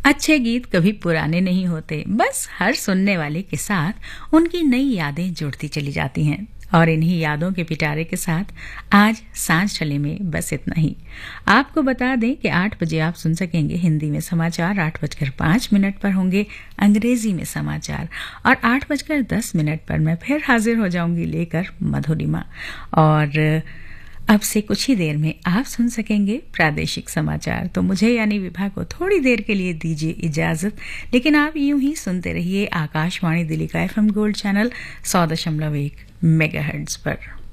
अच्छे गीत कभी पुराने नहीं होते, बस हर सुनने वाले के साथ उनकी नई यादें जुड़ती चली जाती हैं। और इन्हीं यादों के पिटारे के साथ आज सांझ चले में बस इतना ही। आपको बता दें कि 8 बजे आप सुन सकेंगे हिंदी में समाचार, 8:05 पर होंगे अंग्रेजी में समाचार और 8:10 पर मैं फिर हाजिर हो जाऊंगी लेकर मधुरिमा। और अब से कुछ ही देर में आप सुन सकेंगे प्रादेशिक समाचार। तो मुझे यानी विभा को थोड़ी देर के लिए दीजिए इजाजत, लेकिन आप यूं ही सुनते रहिए आकाशवाणी दिल्ली का FM गोल्ड चैनल 100.1 मेगाहर्ट्ज पर।